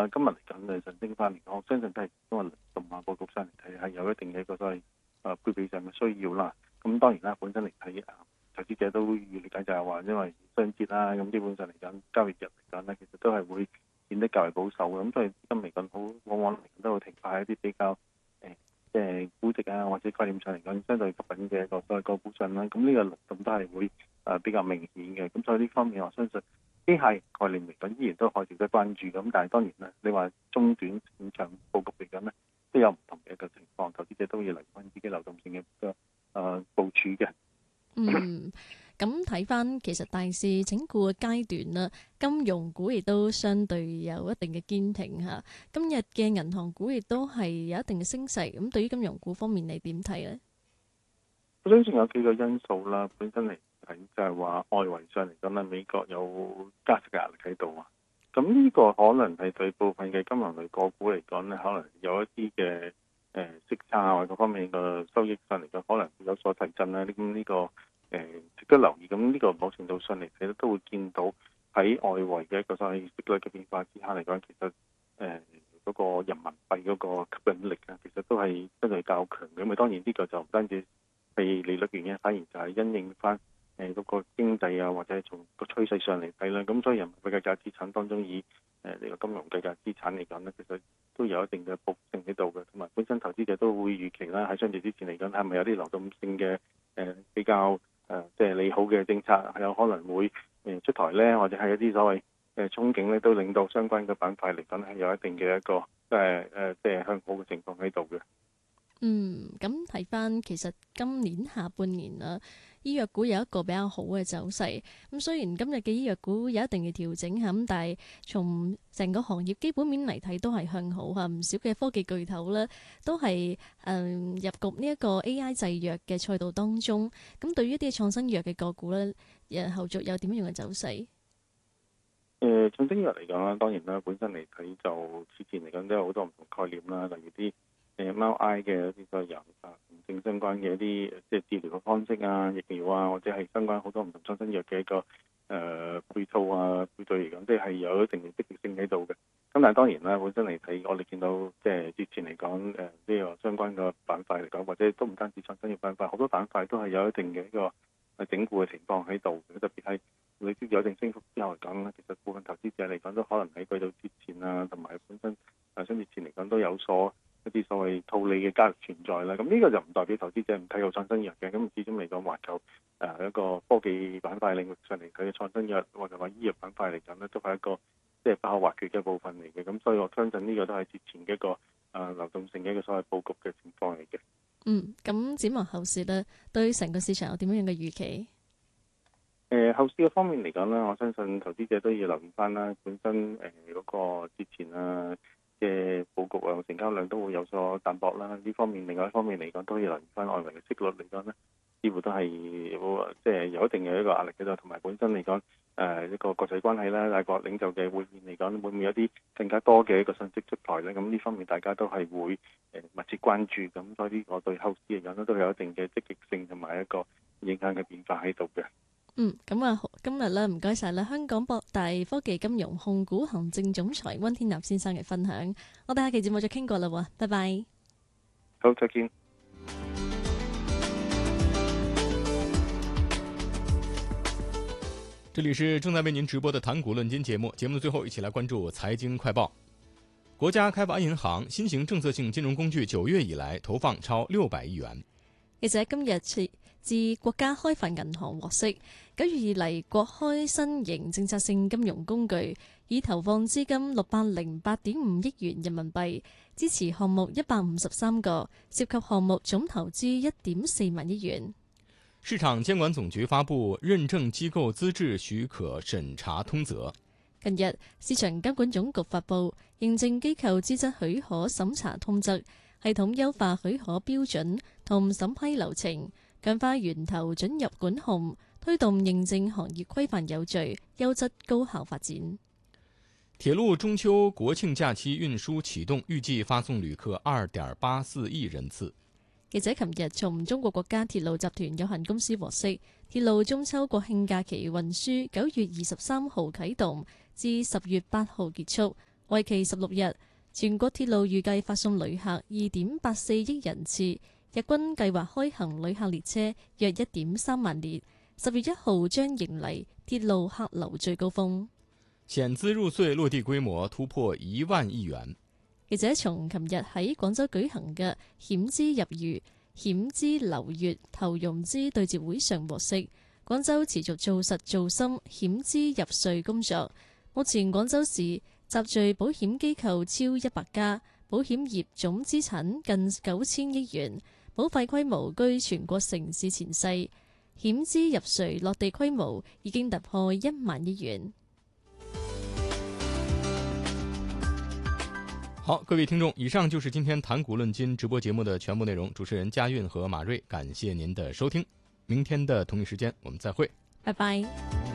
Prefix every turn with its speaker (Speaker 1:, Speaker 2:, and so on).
Speaker 1: 今日嚟緊上升翻嚟講，我相信都係因為輪動啊，佈局上嚟睇係有一定嘅一個所謂配備上嘅需要啦。咁當然啦，本身嚟睇投資者都預理解就係話，因為雙節啦，咁基本上嚟講交易日嚟講咧，其實都係會顯得較為保守嘅。咁所以資金嚟講，好往往都會停泊喺一啲比較即係估值啊，或者概念上嚟講相對吸引嘅一個所謂個股上啦。咁呢個輪動都係會比較明顯嘅。咁所以呢方面我相信機械概念嚟講依然都可以值得關注。咁但係當然啦，你話中短線長佈局嚟講咧，都有唔同嘅一個情況，投資者都要留意翻自己流動性嘅部署嘅。
Speaker 2: 咁睇翻其實大市整固嘅階段啦，金融股亦都相對有一定嘅堅挺嚇。今日嘅銀行股亦都係有一定嘅升勢。咁對於金融股方面，你點睇呢？
Speaker 1: 我相信有幾個因素啦，本身嚟睇就係話外圍上嚟講咧，美國有加息嘅壓力喺度啊。咁呢個可能係對部分嘅金融類個股嚟講咧，可能有一啲嘅息差或者各方面嘅收益上嚟講，可能會有所提振啦。咁呢個值得留意。咁呢個某程度上嚟睇都會見到喺外圍嘅一個所謂息率嘅變化之下嚟講，其實嗰個人民幣嗰個吸引力啊，其實都係相對較強嘅。咁當然呢個就唔單止係利率原因，反而就係因應翻嗰個經濟啊，或者係從個趨勢上嚟睇啦。咁所以人民幣計價資產當中以呢個金融計價資產嚟講咧，其實都有一定嘅報復性喺度嘅，同埋本身投資者都會預期啦，喺相對之前嚟講係咪有啲流動性嘅比較即係利好嘅政策係有可能會出台咧，或者係一啲所謂憧憬咧，都令到相關嘅板塊嚟講係有一定嘅一個即係向好嘅情況喺度嘅。
Speaker 2: 咁睇翻其實今年下半年啦，醫藥股有一個比較好嘅走勢。咁雖然今日嘅醫藥股有一定嘅調整嚇，咁但係從成個行業基本面嚟睇都係向好嚇。唔少嘅科技巨頭咧都係入局呢一個 AI 製藥嘅賽道當中。咁對於一啲創新藥嘅個股咧，後續有點樣嘅走勢？
Speaker 1: 創新藥嚟講啦，當然啦，本身嚟睇就之前嚟講都有好多唔同概念啦，例如啲MRI 嘅一啲個人同性相關嘅一啲即係治療嘅方式啊、疫苗啊，或者係相關好多唔同創新藥嘅一個配套啊、配對嚟講，即係有一定嘅積極性喺度嘅。咁但係當然啦，本身嚟睇，我哋見到即係之前嚟講呢個相關嘅板塊嚟講，或者都唔單止創新藥板塊，好多板塊都係有一定嘅一個整固嘅情況喺度。特別係累積有一定升幅之後嚟講咧，其實部分投資者嚟講都可能喺季度之前啊，同埋本身相之前嚟講都有所一啲所謂套利嘅交易存在啦。咁呢個就唔代表投資者唔睇好創新藥嘅。咁始終嚟講，環球一個科技板塊領域上嚟，佢嘅創新藥或者話醫藥板塊嚟講咧，都係一個即係不可或缺嘅部分嚟嘅。咁所以我相信呢個都係之前嘅一個流動性嘅一個所謂佈局嘅情況嚟嘅。
Speaker 2: 咁展望後市咧，對成個市場有點樣嘅預期？
Speaker 1: 後市嘅方面嚟講咧，我相信投資者都要留意翻啦。本身嗰個之前嘅佈局啊，成交量都會有所淡薄啦。呢方面，另外一方面嚟講，都要留意翻外圍嘅息率嚟講咧，似乎都係即係有一定嘅一個壓力喺度。同埋本身嚟講，一個國際關係啦，大國領袖嘅會面嚟講，會唔會有啲更加多嘅一個信息出台咧？咁呢方面大家都係會密切關注。咁所以呢個對後市嚟講咧，都有一定嘅積極性同埋一個影響嘅變化喺度嘅。
Speaker 2: 今日咧唔該晒啦，香港博大科技金融控股行政總裁溫天納先生嘅分享。我哋下期節目再傾過啦，拜拜。
Speaker 1: 好，再見。
Speaker 3: 这里是正在为您直播的谈股论金节目，节目的最后一起来关注财经快报。国家开发银行新型政策性金融工具9月以來投放超600億元。
Speaker 2: 記者今日自國家開發銀行獲悉，9月以嚟國開新型政策性金融工具已投放資金608.5億元人民幣，支持項目153個，涉及項目總投資1.4萬億元。
Speaker 3: 市場監管總局發布認證機構資質許可審查通則。
Speaker 2: 近日，市場監管總局發布認證機構資質許可審查通則，系統優化許可標準同審批流程，強化源頭准入管控，推動認證行業規範有序、優質高效發展。
Speaker 3: 鐵路中秋國慶假期運輸啟動，預計發送旅客2.84億人次。
Speaker 2: 記者琴日從中國國家鐵路集團有限公司獲悉，鐵路中秋國慶假期運輸9月23號啟動至10月8號結束， 為期16日。全國鐵路預計發送旅客2.84億人次，日均計劃開行旅客列車約1.3萬列。10月1號將迎嚟鐵路客流最高峰。
Speaker 3: 險資入隧落地規模突破1萬億元。
Speaker 2: 記者從琴日喺廣州舉行嘅險資入粵、險資流粵投融資對接會上獲悉，廣州持續做實做深險資入隧工作。目前廣州市集聚保險機構超100家，保險業總資產近9000億元，保費規模居全國城市前四，險資入隧落地規模已經突破1萬億元。
Speaker 3: 好，各位聽眾，以上就是今天談股論金直播節目的全部內容。主持人嘉韻和馬瑞，感謝您的收聽。明天的同一時間我們再會，
Speaker 2: 拜拜。